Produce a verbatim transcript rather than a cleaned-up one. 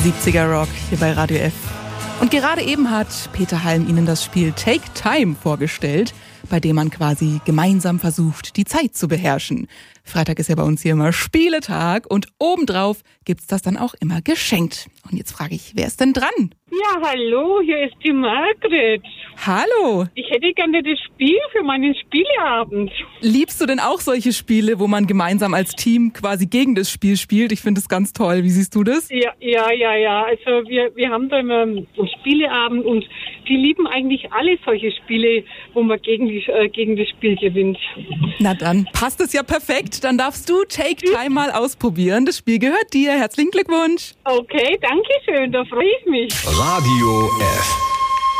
siebziger Rock hier bei Radio F. Und gerade eben hat Peter Halm Ihnen das Spiel Take Time vorgestellt, bei dem man quasi gemeinsam versucht, die Zeit zu beherrschen. Freitag ist ja bei uns hier immer Spieletag und obendrauf gibt's das dann auch immer geschenkt. Und jetzt frage ich, wer ist denn dran? Ja, hallo, hier ist die Margret. Hallo. Ich hätte gerne das Spiel für meinen Spieleabend. Liebst du denn auch solche Spiele, wo man gemeinsam als Team quasi gegen das Spiel spielt? Ich finde das ganz toll. Wie siehst du das? Ja, ja, ja, ja. Also wir, wir haben da immer einen Spieleabend und die lieben eigentlich alle solche Spiele, wo man gegen, die, äh, gegen das Spiel gewinnt. Na dann passt es ja perfekt. Dann darfst du Take Time mal ausprobieren. Das Spiel gehört dir. Herzlichen Glückwunsch. Okay, danke schön. Da freue ich mich. Radio F.